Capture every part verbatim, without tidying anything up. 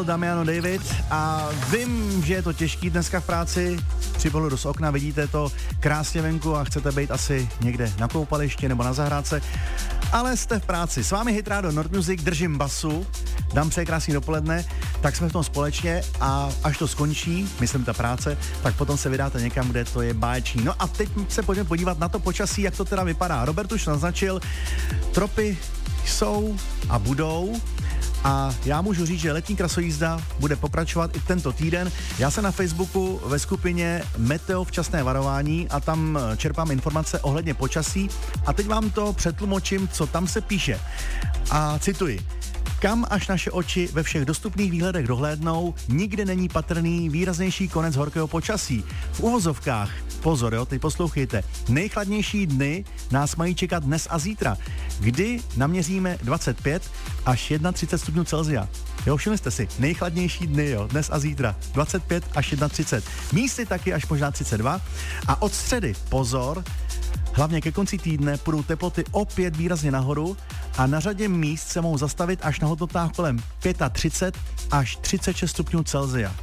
byl Damiano David a vím, že je to těžký dneska v práci. Při pohledu z okna vidíte to krásně venku a chcete být asi někde na koupališti nebo na zahrádce, ale jste v práci. S vámi Hit Radio Nord Music, držím basu, dám přeji krásný dopoledne, tak jsme v tom společně a až to skončí, myslím ta práce, tak potom se vydáte někam, kde to je báječný. No a teď se pojďme podívat na to počasí, jak to teda vypadá. Robert už naznačil, tropy jsou a budou. A já můžu říct, že letní krasojízda bude pokračovat i tento týden. Já jsem na Facebooku ve skupině Meteo včasné varování a tam čerpám informace ohledně počasí a teď vám to přetlumočím, co tam se píše. A cituji. Kam až naše oči ve všech dostupných výhledech dohlédnou, nikdy není patrný výraznější konec horkého počasí. V uvozovkách, pozor jo, teď poslouchejte, nejchladnější dny nás mají čekat dnes a zítra, kdy naměříme dvacet pět až třicet jedna stupňů Celsia. Jo, všimli jste si, nejchladnější dny, jo, dnes a zítra, dvacet pět až třicet jedna. Místy taky až možná třicet dva a od středy, pozor, hlavně ke konci týdne půjdou teploty opět výrazně nahoru a na řadě míst se mohou zastavit až na hodnotách kolem třicet pět až třicet šest stupňů Celsia.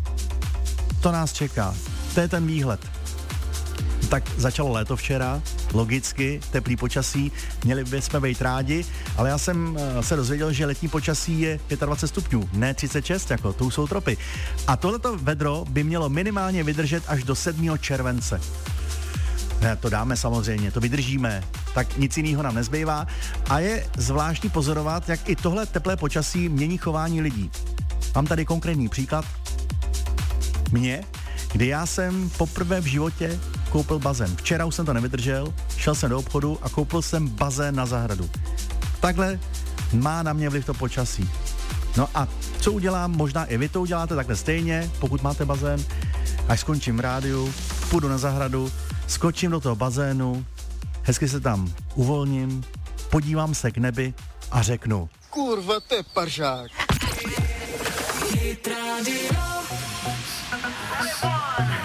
To nás čeká. To je ten výhled. Tak začalo léto včera, logicky, teplý počasí, měli bychom být rádi, ale já jsem se dozvěděl, že letní počasí je dvacet pět stupňů, ne třicet šest, jako to jsou tropy. A tohleto vedro by mělo minimálně vydržet až do sedmého července. Ne, to dáme samozřejmě, to vydržíme, tak nic jiného nám nezbývá a je zvláštní pozorovat, jak i tohle teplé počasí mění chování lidí. Mám tady konkrétní příklad. Mně, kdy já jsem poprvé v životě koupil bazén. Včera už jsem to nevydržel, šel jsem do obchodu a koupil jsem bazén na zahradu. Takhle má na mě vliv to počasí. No a co udělám, možná i vy to uděláte takhle stejně, pokud máte bazén, až skončím v rádiu, půjdu na zahradu, skočím do toho bazénu, hezky se tam uvolním, podívám se k nebi a řeknu: Kurva, to je paržák.